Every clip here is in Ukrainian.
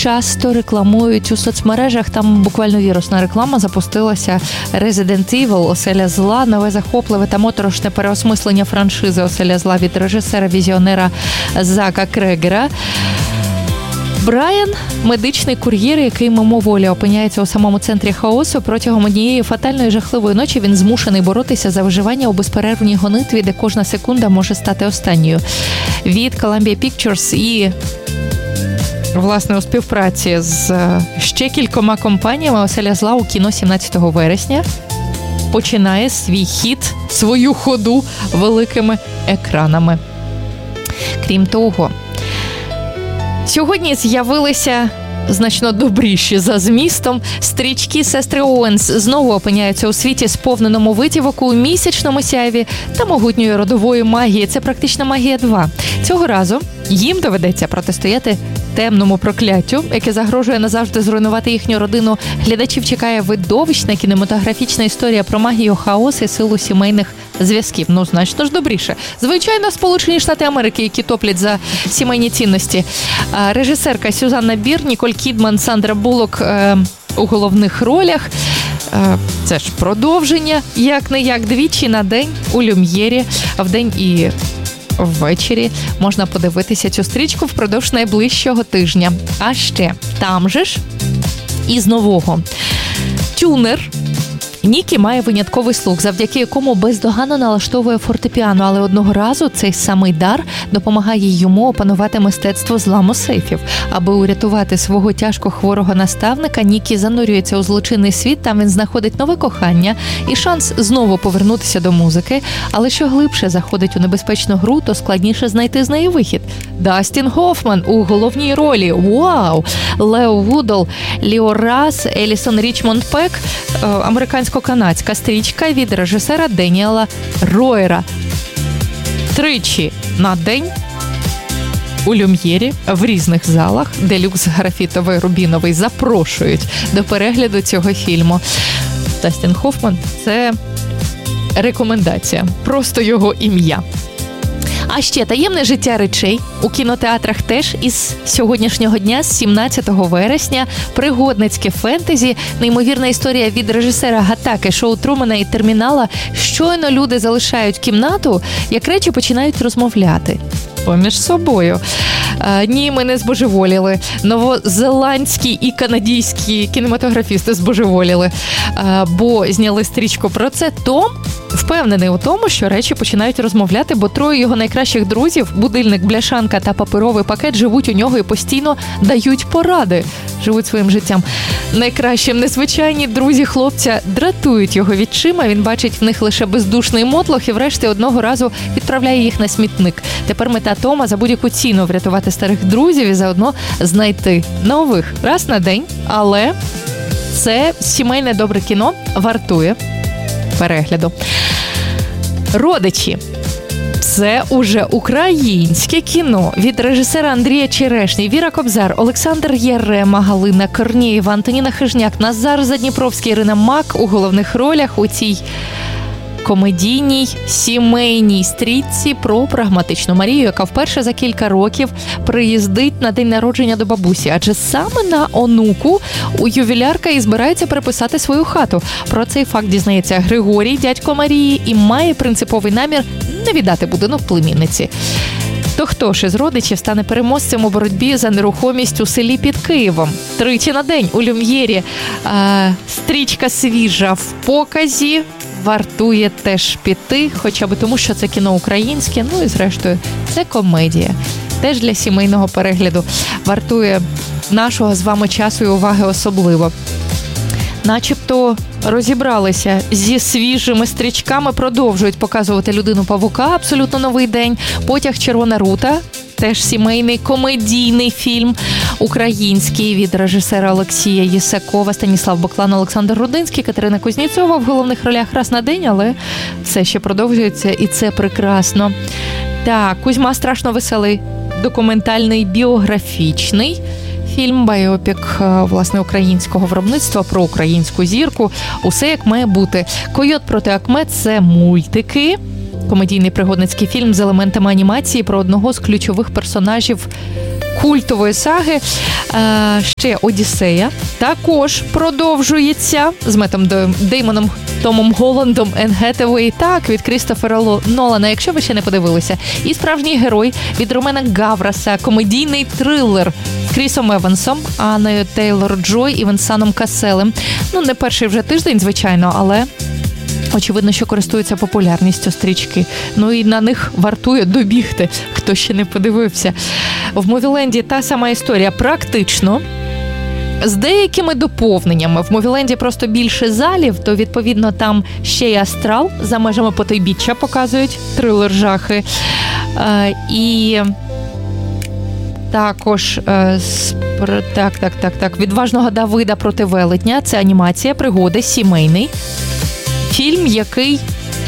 часто рекламують у соцмережах. Там буквально вірусна реклама запустилася. Resident Evil, Оселя зла, нове захопливе та моторошне переосмислення франшизи Оселя зла від режисера-візіонера Зака Крегера. Брайан – медичний кур'єр, який мимоволі опиняється у самому центрі хаосу. Протягом однієї фатальної жахливої ночі він змушений боротися за виживання у безперервній гонитві, де кожна секунда може стати останньою. Від Columbia Pictures і, власне, у співпраці з ще кількома компаніями «Оселя зла» у кіно 17 вересня починає свій хід, свою ходу великими екранами. Крім того, сьогодні з'явилися значно добріші за змістом. Стрічки сестри Оуенс знову опиняються у світі, сповненому витівок у місячному сяйві та могутньої родової магії. Це практична магія 2. Цього разу їм доведеться протистояти темному прокляттю, яке загрожує назавжди зруйнувати їхню родину. Глядачів чекає видовищна кінематографічна історія про магію, хаос і силу сімейних зв'язків. Ну, значно ж добріше. Звичайно, Сполучені Штати Америки, які топлять за сімейні цінності. Режисерка Сюзанна Бір, Ніколь Кідман, Сандра Буллок у головних ролях. Це ж продовження, як-не-як, двічі на день у Люм'єрі, вдень і ввечері можна подивитися цю стрічку впродовж найближчого тижня. А ще там же ж із нового «Тюнер». Нікі має винятковий слух, завдяки якому бездоганно налаштовує фортепіано, але одного разу цей самий дар допомагає йому опанувати мистецтво зламу сейфів. Аби урятувати свого тяжко хворого наставника, Нікі занурюється у злочинний світ, там він знаходить нове кохання і шанс знову повернутися до музики, але що глибше заходить у небезпечну гру, то складніше знайти з неї вихід. Дастін Гофман у головній ролі. Вау! Лео Вудол, Ліо Рас, Елісон Річмонд Пек, американсько-канадська стрічка від режисера Деніела Роєра. Тричі на день у Люм'єрі в різних залах Делюкс, Графітовий, Рубіновий запрошують до перегляду цього фільму. Дастін Гофман – це рекомендація, просто його ім'я. А ще «Таємне життя речей» у кінотеатрах теж із сьогоднішнього дня, з 17 вересня. Пригодницьке фентезі, неймовірна історія від режисера Гатаки, Шоу Трумана і Термінала. Щойно люди залишають кімнату, як речі починають розмовляти поміж собою. Ні, ми не збожеволіли. Новозеландські і канадійські кінематографісти збожеволіли, бо зняли стрічку про це. Том впевнений у тому, що речі починають розмовляти, бо троє його найкращих друзів, будильник, бляшанка та паперовий пакет, живуть у нього і постійно дають поради, живуть своїм життям. Найкращим незвичайні друзі хлопця дратують його відчима, він бачить в них лише бездушний мотлох і врешті одного разу відправляє їх на смітник. Тепер мета Тома за будь-яку ціну врятувати старих друзів і заодно знайти нових раз на день, але це сімейне добре кіно вартує перегляду. «Родичі» – це уже українське кіно від режисера Андрія Черешні, Віра Кобзар, Олександр Ярема, Галина Корнієва, Антоніна Хижняк, Назар Задніпровський, Ірина Мак у головних ролях у цій комедійній сімейній стрічці про прагматичну Марію, яка вперше за кілька років приїздить на день народження до бабусі. Адже саме на онуку у ювілярка і збирається переписати свою хату. Про цей факт дізнається Григорій, дядько Марії, і має принциповий намір не віддати будинок племінниці. То хто ж із родичів стане переможцем у боротьбі за нерухомість у селі під Києвом? Тричі на день у Люм'єрі. Стрічка свіжа в показі. Вартує теж піти, хоча б тому, що це кіно українське, ну і зрештою це комедія. Теж для сімейного перегляду вартує нашого з вами часу і уваги особливо. Начебто розібралися зі свіжими стрічками, продовжують показувати «Людину-павука», абсолютно новий день, «Потяг Червона рута», теж сімейний комедійний фільм український від режисера Олексія Єсакова, Станіслав Боклан, Олександр Рудинський, Катерина Кузнєцова в головних ролях раз на день, але все ще продовжується і це прекрасно. Так, «Кузьма страшно веселий», документальний біографічний фільм, байопік, власне, українського виробництва про українську зірку. Усе як має бути. «Койот проти Акме» – це мультики. Комедійний пригодницький фільм з елементами анімації про одного з ключових персонажів культової саги. Ще «Одіссея» також продовжується з Меттом Деймоном, Томом Голландом, Енн Гетевей, так, від Крістофера Нолана, якщо ви ще не подивилися. І «Справжній герой» від Ромена Гавраса, комедійний трилер з Крісом Евансом, Анною Тейлор-Джой і Венсаном Касселем. Не перший вже тиждень, звичайно, але очевидно, що користуються популярністю стрічки. І на них вартує добігти, хто ще не подивився. В Мувіленді та сама історія практично, з деякими доповненнями. В Мувіленді просто більше залів, то, відповідно, там ще й астрал, за межами потойбіччя показують, трилер жахи. І також «Відважного Давида проти велетня». Це анімація, пригоди, сімейний. Фільм, який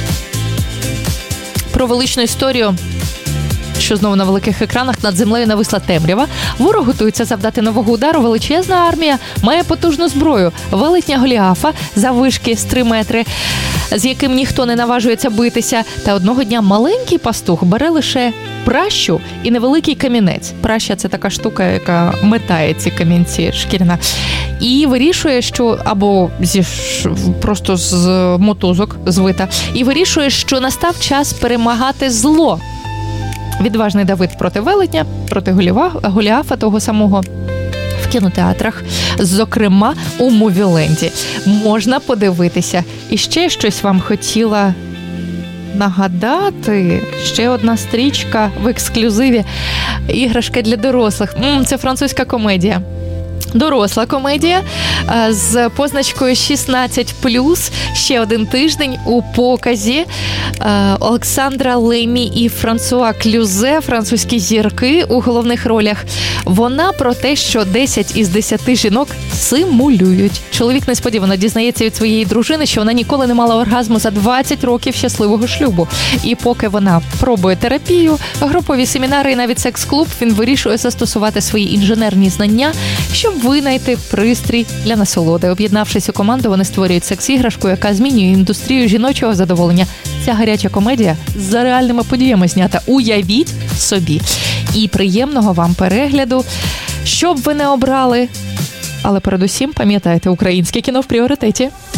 про величну історію, що знову на великих екранах. Над землею нависла темрява. Ворог готується завдати нового удару. Величезна армія має потужну зброю. Велетня Голіафа заввишки з 3 метри, з яким ніхто не наважується битися. Та одного дня маленький пастух бере лише пращу і невеликий камінець. Праща – це така штука, яка метає ці камінці, шкіряна. І вирішує, що або просто з мотузок звита. І вирішує, що настав час перемагати зло. «Відважний Давид проти велетня», проти Голіафа того самого, в кінотеатрах, зокрема у Мувіленді. Можна подивитися. І ще щось вам хотіла нагадати. Ще одна стрічка в ексклюзиві. Іграшка для дорослих. Це французька комедія. Доросла комедія з позначкою 16+. Ще один тиждень у показі. Олександра Лемі і Франсуа Клюзе, французькі зірки у головних ролях. Вона про те, що 10 із 10 жінок симулюють. Чоловік несподівано дізнається від своєї дружини, що вона ніколи не мала оргазму за 20 років щасливого шлюбу. І поки вона пробує терапію, групові семінари і навіть секс-клуб, він вирішує застосувати свої інженерні знання, щоб винайти пристрій для насолоди. Об'єднавшись у команду, вони створюють секс-іграшку, яка змінює індустрію жіночого задоволення. Ця гаряча комедія за реальними подіями знята. Уявіть собі. І приємного вам перегляду. Що б ви не обрали, але передусім пам'ятайте, українське кіно в пріоритеті.